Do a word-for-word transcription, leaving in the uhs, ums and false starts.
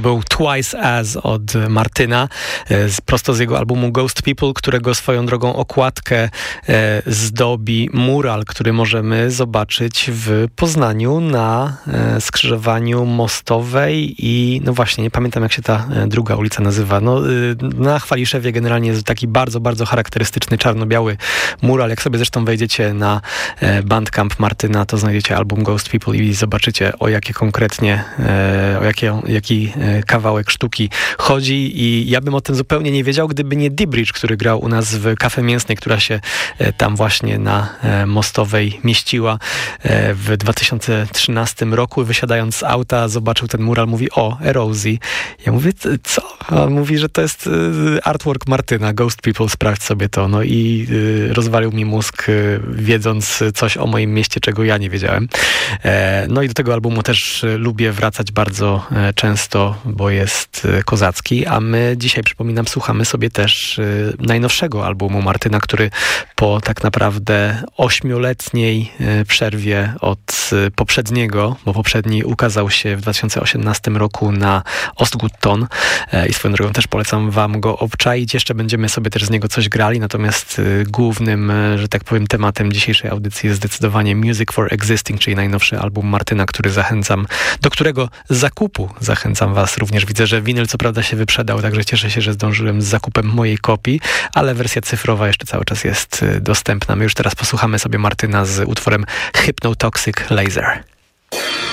To był Twice As od Martyna, z, prosto z jego albumu Ghost People, którego swoją drogą okładkę e, zdobi mural, który możemy zobaczyć w Poznaniu na e, skrzyżowaniu Mostowej i no właśnie, nie pamiętam jak się ta e, druga ulica nazywa. No, e, na Chwaliszewie generalnie jest taki bardzo, bardzo charakterystyczny czarno-biały mural. Jak sobie zresztą wejdziecie na e, Bandcamp Martyna, to znajdziecie album Ghost People i zobaczycie o jakie konkretnie, e, o jakie, jaki kawałek sztuki chodzi i ja bym o tym zupełnie nie wiedział, gdyby nie D-Bridge, który grał u nas w Kafe Mięsnej, która się tam właśnie na Mostowej mieściła w dwa tysiące trzynastym roku. Wysiadając z auta zobaczył ten mural, mówi o, Erozy. Ja mówię, co? A on mówi, że to jest artwork Martyna, Ghost People, sprawdź sobie to. No i rozwalił mi mózg, wiedząc coś o moim mieście, czego ja nie wiedziałem. No i do tego albumu też lubię wracać bardzo często, bo jest kozacki, a my dzisiaj, przypominam, słuchamy sobie też najnowszego albumu Martyna, który po tak naprawdę ośmioletniej przerwie od poprzedniego, bo poprzedni ukazał się w dwa tysiące osiemnastym roku na Ostgutton i swoją drogą też polecam wam go obczaić. Jeszcze będziemy sobie też z niego coś grali, natomiast głównym, że tak powiem, tematem dzisiejszej audycji jest zdecydowanie Music for Existing, czyli najnowszy album Martyna, który zachęcam, do którego zakupu zachęcam was również. Widzę, że winyl co prawda się wyprzedał, także cieszę się, że zdążyłem z zakupem mojej kopii, ale wersja cyfrowa jeszcze cały czas jest dostępna. My już teraz posłuchamy sobie Martyna z utworem Hypnotoxic Laser.